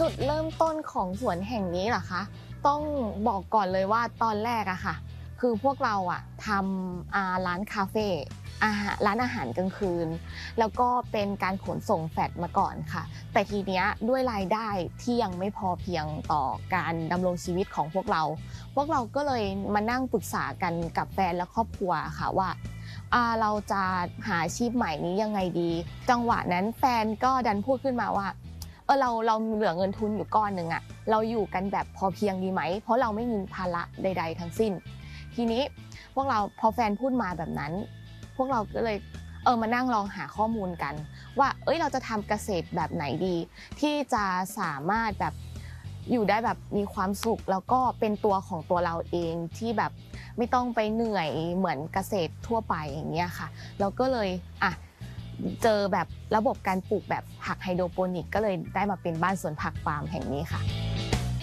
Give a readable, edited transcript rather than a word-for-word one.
จุดเริ่มต้นของสวนแห่งนี้เหรอคะต้องบอกก่อนเลยว่าตอนแรกอะค่ะคือพวกเราอะทำร้านคาเฟ่ร้านอาหารกลางคืนแล้วก็เป็นการขนส่งแฟลตมาก่อนค่ะแต่ทีเนี้ยด้วยรายได้ที่ยังไม่พอเพียงต่อการดำรงชีวิตของพวกเราก็เลยมานั่งปรึกษากันกับแฟนและครอบครัวค่ะว่าเราจะหาอาชีพใหม่นี้ยังไงดีจังหวะนั้นแฟนก็ดันพูดขึ้นมาว่าเราเหลือเงินทุนอยู่ก้อนหนึ่งอะเราอยู่กันแบบพอเพียงดีไหมเพราะเราไม่มีภาระใดๆทั้งสิ้นทีนี้พวกเราพอแฟนพูดมาแบบนั้นพวกเราก็เลยมานั่งลองหาข้อมูลกันว่าเราจะทำเกษตรแบบไหนดีที่จะสามารถแบบอยู่ได้แบบมีความสุขแล้วก็เป็นตัวของตัวเราเองที่แบบไม่ต้องไปเหนื่อยเหมือนเกษตรทั่วไปอย่างเงี้ยค่ะเราก็เลยเจอแบบระบบการปลูกแบบผักไฮโดรโปนิกก็เลยได้มาเป็นบ้านสวนผักฟาร์มแห่งนี้ค่ะ